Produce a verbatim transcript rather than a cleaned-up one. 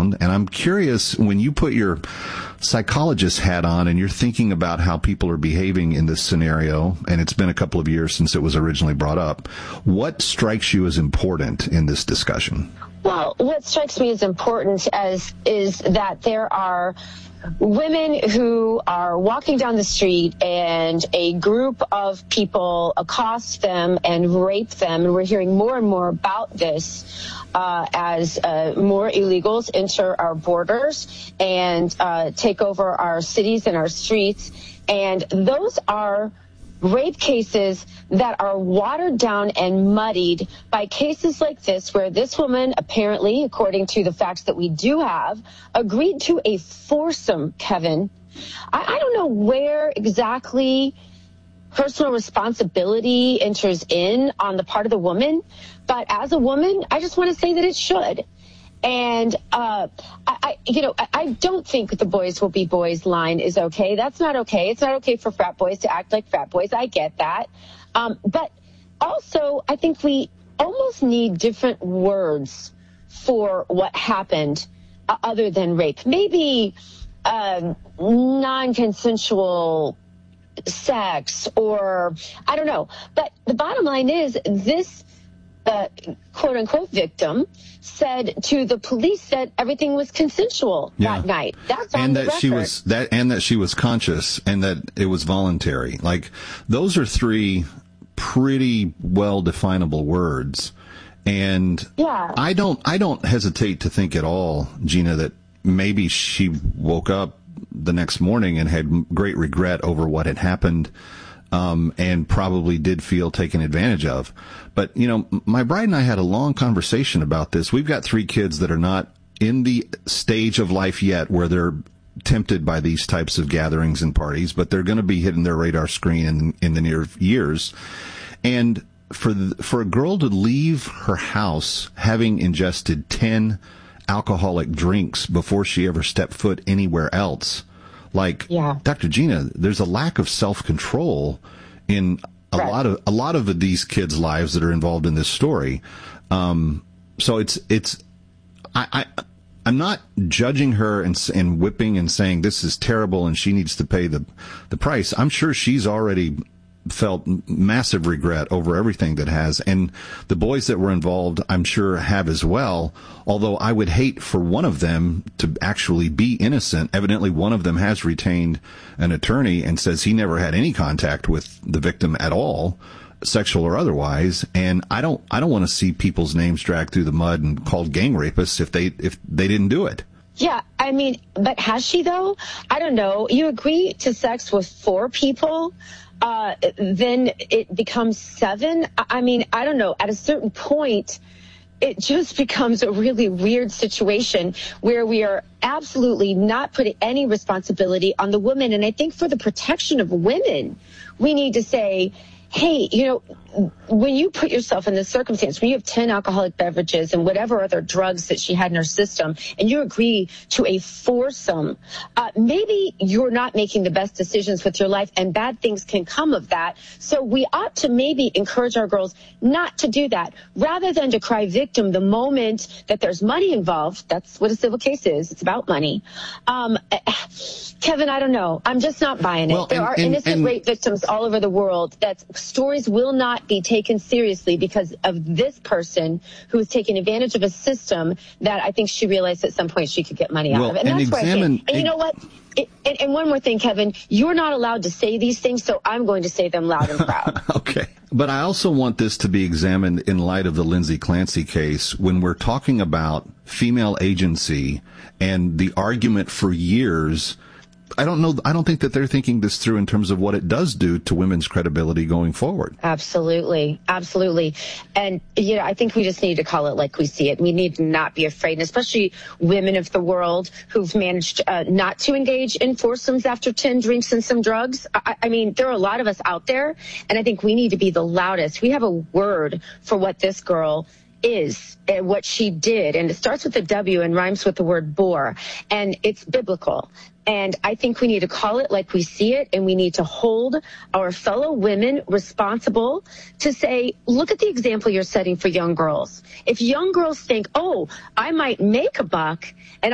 around. And I'm curious, when you put your psychologist hat on and you're thinking about how people are behaving in this scenario, and it's been a couple of years since it was originally brought up, what strikes you as important in this discussion? Well, what strikes me as important as is that there are women who are walking down the street and a group of people accost them and rape them. And we're hearing more and more about this uh, as uh, more illegals enter our borders and uh, take over our cities and our streets. And those are rape cases that are watered down and muddied by cases like this, where this woman apparently, according to the facts that we do have, agreed to a foursome, Kevin. I, I don't know where exactly personal responsibility enters in on the part of the woman, but as a woman, I just want to say that it should. And, uh, I, I, you know, I, I don't think the boys will be boys line is okay. That's not okay. It's not okay for frat boys to act like frat boys. I get that. Um, but also, I think we almost need different words for what happened uh, other than rape. Maybe um, non-consensual sex, or I don't know. But the bottom line is this uh, quote-unquote victim said to the police that everything was consensual yeah. that night. That's on and the that record. she was that, and that she was conscious, and that it was voluntary. Like, those are three pretty well definable words. And yeah. I don't, I don't hesitate to think at all, Gina, that maybe she woke up the next morning and had great regret over what had happened. Um, and probably did feel taken advantage of. But, you know, my bride and I had a long conversation about this. We've got three kids that are not in the stage of life yet where they're tempted by these types of gatherings and parties, but they're going to be hitting their radar screen in, in the near years. And for the, for a girl to leave her house having ingested ten alcoholic drinks before she ever stepped foot anywhere else, like, yeah. Doctor Gina, there's a lack of self-control in a right. lot of a lot of these kids' lives that are involved in this story. Um, so it's it's I, I I'm not judging her and and whipping and saying this is terrible and she needs to pay the the price. I'm sure she's already felt massive regret over everything that has, and the boys that were involved, I'm sure, have as well, although I would hate for one of them to actually be innocent. Evidently, one of them has retained an attorney and says he never had any contact with the victim at all, sexual or otherwise, and I don't I don't want to see people's names dragged through the mud and called gang rapists if they if they didn't do it. Yeah, I mean, but has she, though? I don't know. You agree to sex with four people, uh, then it becomes seven. I mean, I don't know. At a certain point, it just becomes a really weird situation where we are absolutely not putting any responsibility on the woman. And I think for the protection of women, we need to say, hey, you know, when you put yourself in this circumstance, when you have ten alcoholic beverages and whatever other drugs that she had in her system, and you agree to a foursome, uh, maybe you're not making the best decisions with your life, and bad things can come of that. So we ought to maybe encourage our girls not to do that, rather than to cry victim the moment that there's money involved. That's what a civil case is. It's about money. Um, Kevin, I don't know. I'm just not buying it. Well, there and, are and, innocent and, rape victims all over the world that stories will not be taken seriously because of this person who was taking advantage of a system that I think she realized at some point she could get money out well, of. And, and that's examine, where I think, and you know what? It, and, and one more thing, Kevin, you're not allowed to say these things, so I'm going to say them loud and proud. Okay. But I also want this to be examined in light of the Lindsay Clancy case when we're talking about female agency and the argument for years. I don't know. I don't think that they're thinking this through in terms of what it does do to women's credibility going forward. Absolutely. Absolutely. And, you know, I think we just need to call it like we see it. We need to not be afraid, and especially women of the world who've managed uh, not to engage in foursomes after ten drinks and some drugs. I, I mean, there are a lot of us out there, and I think we need to be the loudest. We have a word for what this girl is and what she did, and it starts with a W and rhymes with the word bore, and it's biblical. And I think we need to call it like we see it, and we need to hold our fellow women responsible to say, look at the example you're setting for young girls. If young girls think, oh, I might make a buck and